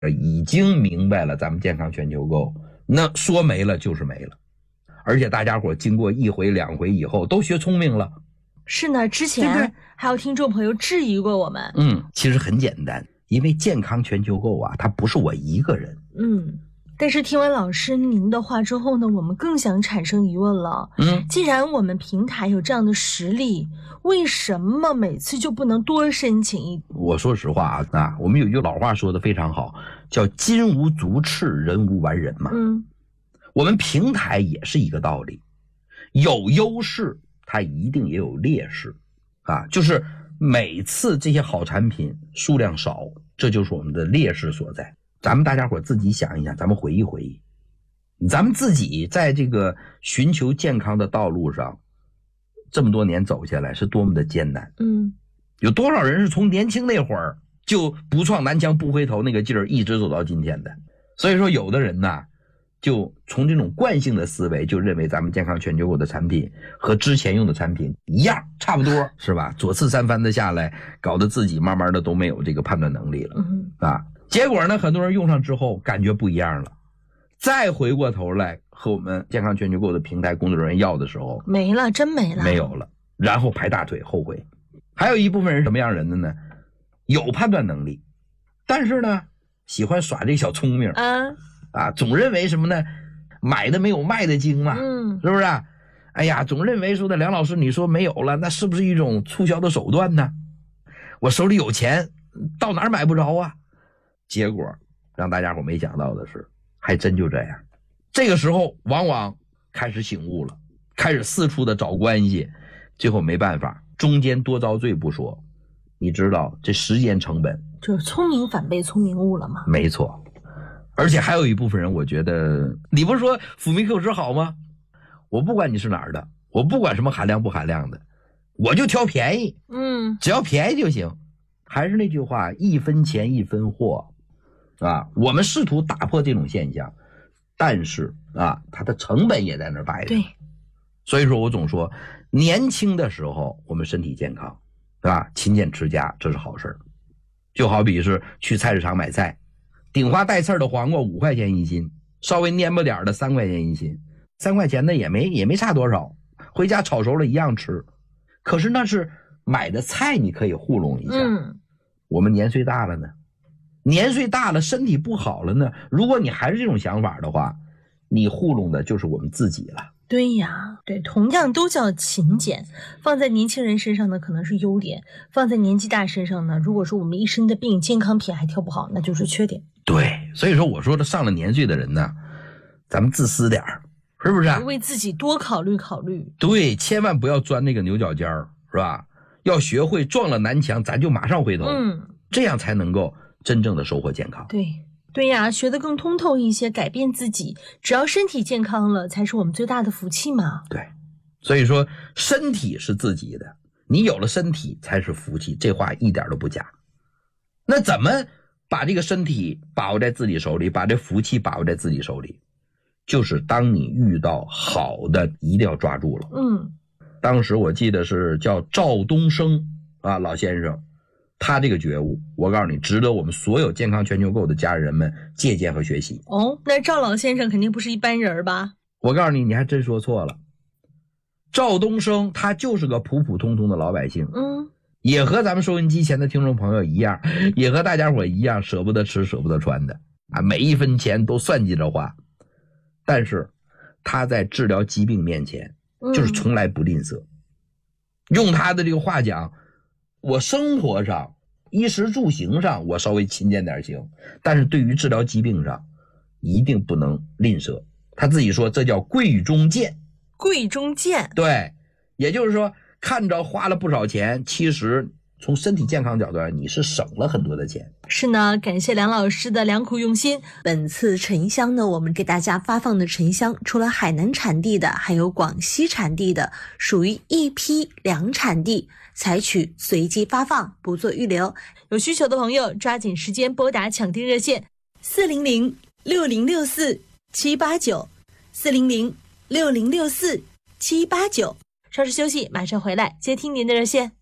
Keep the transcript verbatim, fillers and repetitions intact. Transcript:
已经明白了咱们健康全球购，那说没了就是没了。而且大家伙经过一回两回以后都学聪明了。 是呢，之前对对还有听众朋友质疑过我们。 嗯，其实很简单，因为健康全球购啊，它不是我一个人。 嗯，但是听完老师您的话之后呢，我们更想产生疑问了。 嗯， 既然我们平台有这样的实力，为什么每次就不能多申请一？ 我说实话啊，啊，我们有一句老话说的非常好，叫金无足赤，人无完人嘛。 嗯， 我们平台也是一个道理，有优势它一定也有劣势啊，就是每次这些好产品数量少，这就是我们的劣势所在。咱们大家伙自己想一想，咱们回忆回忆，咱们自己在这个寻求健康的道路上这么多年走下来是多么的艰难。 嗯， 有多少人是从年轻那会儿就不撞南墙不回头那个劲儿一直走到今天的。所以说有的人呢，就从这种惯性的思维就认为咱们健康全球购的产品和之前用的产品一样差不多，是吧？左次三番的下来，搞得自己慢慢的都没有这个判断能力了。 嗯， 啊，结果呢，很多人用上之后感觉不一样了，再回过头来和我们健康全球购的平台工作人员要的时候， 没了，真没了， 没有了，然后拍大腿后悔。还有一部分人什么样人的呢？有判断能力，但是呢，喜欢耍这小聪明啊啊，总认为什么呢？买的没有卖的精嘛， 嗯， 是不是？哎呀，总认为说的梁老师，你说没有了，那是不是一种促销的手段呢？我手里有钱，到哪儿买不着啊？结果让大家伙没想到的是，还真就这样。这个时候往往开始醒悟了，开始四处的找关系，最后没办法，中间多遭罪不说，你知道这时间成本， 就是聪明反被聪明误了吗？ 没错。而且还有一部分人，我觉得你不是说辅酶 Q 十好吗？我不管你是哪儿的，我不管什么含量不含量的，我就挑便宜， 嗯， 只要便宜就行。还是那句话，一分钱一分货啊，我们试图打破这种现象，但是啊，它的成本也在那儿摆着。 对， 所以说我总说，年轻的时候我们身体健康，是吧？勤俭持家，这是好事。就好比是去菜市场买菜，顶花带刺的黄瓜五块钱一斤，稍微蔫巴点的三块钱一斤，三块钱的也没也没差多少，回家炒熟了一样吃。可是那是买的菜，你可以糊弄一下。 嗯， 我们年岁大了呢，年岁大了，身体不好了呢，如果你还是这种想法的话，你糊弄的就是我们自己了。 对呀，对，同样都叫勤俭，放在年轻人身上呢可能是优点，放在年纪大身上呢，如果说我们一身的病，健康品还挑不好，那就是缺点。 对，所以说我说的上了年岁的人呢，咱们自私点儿，是不是啊？ 为自己多考虑考虑。 对，千万不要钻那个牛角尖儿，是吧？要学会撞了南墙咱就马上回头， 嗯， 这样才能够真正的收获健康。 对对呀，学得更通透一些，改变自己，只要身体健康了才是我们最大的福气嘛。 对，所以说身体是自己的，你有了身体才是福气，这话一点都不假。那怎么把这个身体把握在自己手里，把这福气把握在自己手里？就是当你遇到好的一定要抓住了。 嗯， 当时我记得是叫赵东升啊，老先生，他这个觉悟，我告诉你，值得我们所有健康全球购的家人们借鉴和学习。 哦，那赵老先生肯定不是一般人吧？ 我告诉你，你还真说错了。赵东升他就是个普普通通的老百姓， 嗯， 也和咱们收音机前的听众朋友一样，也和大家伙一样，舍不得吃舍不得穿的啊，每一分钱都算计着花。但是他在治疗疾病面前就是从来不吝啬、嗯、用他的这个话讲，我生活上衣食住行上我稍微勤俭点行，但是对于治疗疾病上一定不能吝啬。他自己说这叫贵中贱。 贵中贱， 对，也就是说看着花了不少钱，其实从身体健康角度上你是省了很多的钱。 是呢，感谢梁老师的良苦用心。本次沉香呢，我们给大家发放的沉香除了海南产地的还有广西产地的，属于一批两产地，采取随机发放，不做预留。有需求的朋友抓紧时间拨打抢订热线四零零六零六四七八九 四零零六零六四七八九。稍事休息，马上回来接听您的热线。